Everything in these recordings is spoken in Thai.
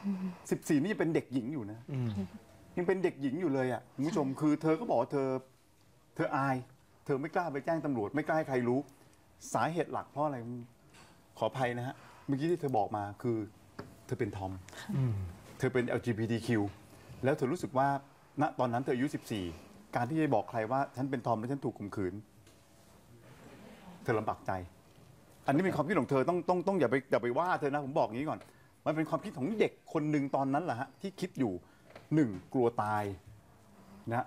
14นี่ยังเป็นเด็กหญิงอยู่นะยังเป็นเด็กหญิงอยู่เลยอ่ะคุณผู้ชมคือเธอก็บอกเธออายเธอไม่กล้าไปแจ้งตำรวจไม่กล้าให้ใครรู้สาเหตุหลักเพราะอะไรขออภัยนะฮะเมื่อกี้ที่เธอบอกมาคือเธอเป็นทอมเธอเป็น LGBTQ แล้วเธอรู้สึกว่าณตอนนั้นเธออายุ14การที่จะบอกใครว่าฉันเป็นทอมและฉันถูกข่มขืนเธอลำบากใจอันนี้เป็นความคิดของเธอต้องอย่าไปว่าเธอนะผมบอกงี้ก่อนมันเป็นความคิดของเด็กคนหนึ่งตอนนั้นแหละฮะที่คิดอยู่1กลัวตายนะ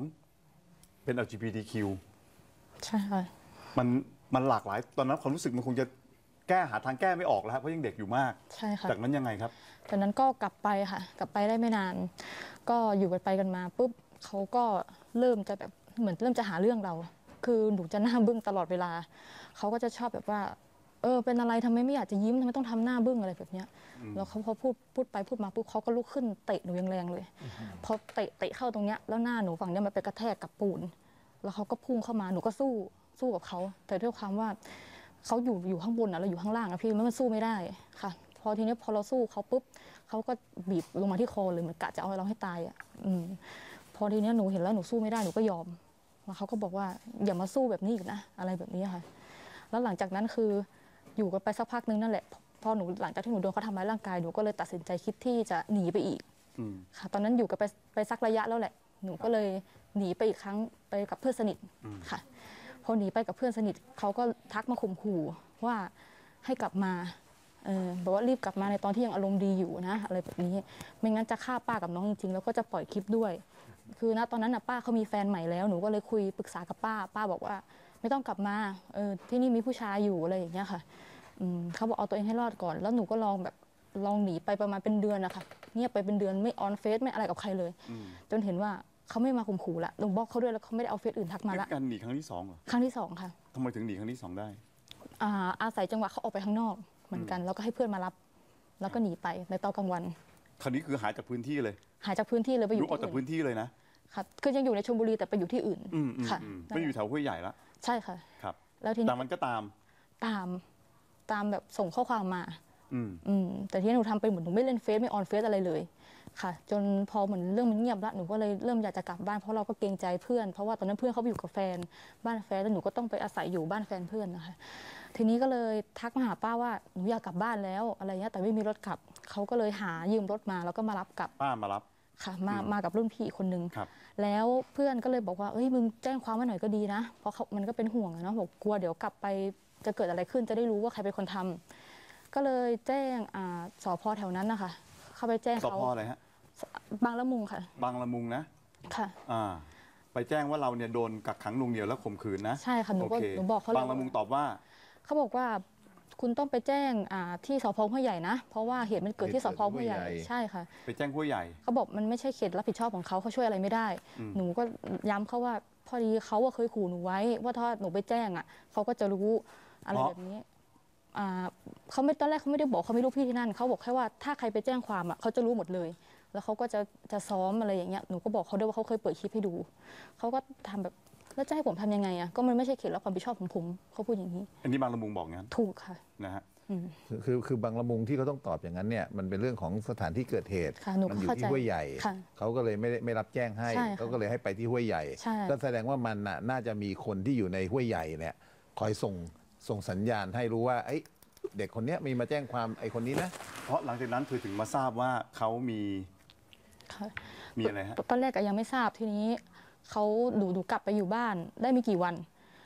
2เป็น LGBTQ ใช่ค่ะมันหลากหลายตอนนั้นความรู้สึกมันคงจะหาทางแก้ไม่ออกแล้วเพราะยังเด็กอยู่มากใช่ค่ะจากนั้นยังไงครับจากนั้นก็กลับไปค่ะกลับไปได้ไม่นานก็อยู่กันไปกันมาปุ๊บเขาก็เริ่มจะแบบเหมือนเริ่มจะหาเรื่องเราคือหนูจะหน้าบึ้งตลอดเวลาเขาก็จะชอบแบบว่าเป็นอะไรทำไมไม่อยากจะยิ้มทำไมต้องทำหน้าบึ้งอะไรแบบเนี้ยแล้วเขาพอพูดไปพูดมาปุ๊บเขาก็ลุกขึ้นเตะหนูแรงๆเลยพอเตะเข้าตรงเนี้ยแล้วหน้าหนูฝั่งเนี้ยมันไปกระแทกกับปูนแล้วเขาก็พุ่งเข้ามาหนูก็สู้กับเขาแต่ด้วยความว่าเขาอยู่ข้างบนเราอยู่ข้างล่างพี่มันสู้ไม่ได้ค่ะพอทีนี้พอเราสู้เขาปุ๊บเขาก็บีบลงมาที่คอเลยเหมือนกะจะเอาเราให้ตายพอทีนี้หนูเห็นแล้วหนูสู้ไม่ได้หนูก็ยอมแล้วเขาก็บอกว่าอย่ามาสู้แบบนี้อีกนะอะไรแบบนี้ค่ะแล้วหลังจากนั้นคืออยู่กันไปสักพักนึงนั่นแหละพอหนูหลังจากที่หนูโดนเขาทำร้ายร่างกายหนูก็เลยตัดสินใจคิดที่จะหนีไปอีกค่ะตอนนั้นอยู่กันไปสักระยะแล้วแหละหนูก็เลยหนีไปอีกครั้งไปกับเพื่อนสนิทค่ะพอหนีไปกับเพื่อนสนิทเขาก็ทักมาข่มขู่ว่าให้กลับมาบอกว่ารีบกลับมาในตอนที่ยังอารมณ์ดีอยู่นะอะไรแบบนี้ไม่งั้นจะฆ่าป้ากับน้องจริงๆแล้วก็จะปล่อยคลิปด้วยคือณตอนนั้นป้าเขามีแฟนใหม่แล้วหนูก็เลยคุยปรึกษากับป้าบอกว่าไม่ต้องกลับมาที่นี่มีผู้ชายอยู่อะไรอย่างเงี้ยค่ะเขาบอกเอาตัวเองให้รอดก่อนแล้วหนูก็ลองหนีไปประมาณเป็นเดือนนะคะเงียบไปเป็นเดือนไม่ออนเฟซไม่อะไรกับใครเลยจนเห็นว่าเขาไม่มาข่มขู่ละหนูบล็อกเขาด้วยแล้วเขาไม่ได้เอาเฟซอื่นทักมาละการหนีครั้งที่2เหรอครั้งที่2ค่ะทำไมถึงหนีครั้งที่2ได้อาศัยจังหวะเขาออกไปข้างนอกเหมือนกันแล้วก็ให้เพื่อนมารับแล้วก็หนีไปในตอนกลางวันคราวนี้คือหายจากพื้นที่เลยหายจากพื้นที่เลยไปอยู่ออกจากพื้นที่เลยนะค่ะคือยังอยู่ในชลบุรีแต่ไปอยู่ที่อื่นค่ะไม่อยู่แถวห้วยใหญ่ละใช่ค่ะครับแล้วทีนี้แต่มันก็ตามแบบส่งข้อความมาแต่ที่หนูทำไปเหมือนหนูไม่เล่นเฟซไม่ออนเฟซอะไรเลยค่ะจนพอเหมือนเรื่องมันเงียบแล้วหนูก็เลยเริ่มอยากจะกลับบ้านเพราะเราก็เกรงใจเพื่อนเพราะว่าตอนนั้นเพื่อนเขาไปอยู่กับแฟนบ้านแฟนแล้วหนูก็ต้องไปอาศัยอยู่บ้านแฟนเพื่อนนะคะทีนี้ก็เลยทักมาหาป้าว่าหนูอยากกลับบ้านแล้วอะไรเงี้ยแต่ไม่มีรถกลับเขาก็เลยหายืมรถมาแล้วก็มารับกลับป้ามารับค่ะมากับรุ่นพี่คนนึงแล้วเพื่อนก็เลยบอกว่าเอ้ยมึงแจ้งความมาหน่อยก็ดีนะเพราะมันก็เป็นห่วงเนาะบอกกลัวเดี๋ยวกลับไปจะเกิดอะไรขึ้นจะได้รู้ว่าใครเป็นคนทำก็เลยแจ้งสพ.แถวนั้นนะคะเข้าไปแจ้งเขาสพ.อะไรฮะบางละมุงค่ะบางละมุงนะค่ะไปแจ้งว่าเราเนี่ยโดนกักขังหน่วงเหนี่ยวและข่มขืนนะใช่ค่ะหนูบอกเขาบางละมุงตอบว่าเขาบอกว่าคุณต้องไปแจ้งที่สพ.ห้วยใหญ่นะเพราะว่าเหตุมันเกิดที่สพ.ห้วยใหญ่ใช่ค่ะไปแจ้งห้วยใหญ่เขาบอกมันไม่ใช่เขตรับผิดชอบของเขาช่วยอะไรไม่ได้หนูก็ย้ำเขาว่าพอดีเขาเคยขู่หนูไว้ว่าถ้าหนูไปแจ้งเขาก็จะรู้อะไรแบบนี้เขาไม่ตอนแรกเขาไม่ได้บอกเขาไม่รู้พี่ที่นั่นเขาบอกแค่ว่าถ้าใครไปแจ้งความเขาจะรู้หมดเลยแล้วเขาก็จะซ้อมอะไรอย่างเงี้ยหนูก็บอกเขาด้วยว่าเขาเคยเปิดคลิปให้ดูเขาก็ทำแบบแล้วจะให้ผมทำยังไงก็มันไม่ใช่เขตรับความผิดชอบของผมเขาพูดอย่างนี้อันนี้บางละมุงบอกงั้นถูกค่ะนะฮะคือบางละมุงที่เขาต้องตอบอย่างนั้นเนี่ยมันเป็นเรื่องของสถานที่เกิดเหตุมัอยู่ที่ห้วยใหญ่เขาก็เลยไม่รับแจ้งให้เขาก็เลยให้ไปที่ห้วยใหญ่ก็แสดงว่ามันน่าจะมีคนที่อยู่ในห้วยใหญ่เนี่ยคอยส่งสัญญาณให้รู้ว่าเด็กคนนี้มีมาแจ้งความไอ้คนนี้นะเพราะหลังจากนั้นถึงมาทราบว่าเขามีอะไรฮะตอนแรกก็ยังไม่ทราบทีนี้เขาดูกลับไปอยู่บ้านได้ไม่กี่วัน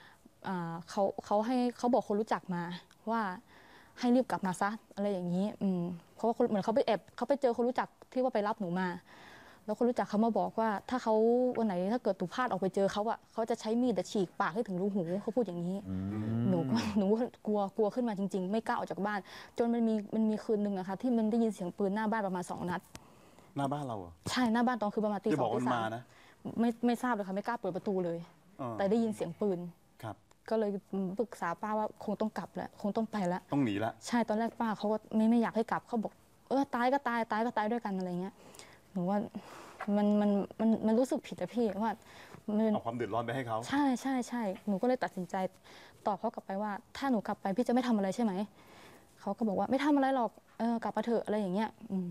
เขาบอกคนรู้จักมาว่าให้รีบกลับมาซะอะไรอย่างนี้เพราะว่าเหมือนเขาไปเจอคนรู้จักที่ว่าไปรับหนูมาแล้วคนรู้จักเขามาบอกว่าถ้าเขาวันไหนถ้าเกิดตู่พลาดออกไปเจอเขาเขาจะใช้มีดฉีกปากให้ถึงรูหูเขาพูดอย่างนี้หนูกลัวขึ้นมาจริงๆไม่กล้าออกจากบ้านจนมันมีคืนนึงที่มันได้ยินเสียงปืนหน้าบ้านประมาณ2 นัดหน้าบ้านเราใช่หน้าบ้านตอนคือประมาณตี 2 ตี 3นะไม่ทราบเลยค่ะไม่กล้าเปิดประตูเลยแต่ได้ยินเสียงปืนก็เลยปรึกษาป้าว่าคงต้องกลับแล้วคงต้องไปแล้วต้องหนีแล้วใช่ตอนแรกป้าเขาก็ไม่อยากให้กลับเขาบอกตายก็ตายด้วยกันอะไรเงี้ยหนูว่ามันรู้สึกผิดอะพี่ว่าเอาความเดือดร้อนไปให้เขาใช่หนูก็เลยตัดสินใจตอบเขากลับไปว่าถ้าหนูกลับไปพี่จะไม่ทำอะไรใช่ไหมเขาก็บอกว่าไม่ทำอะไรหรอกกลับมาเถอะอะไรอย่างเงี้ย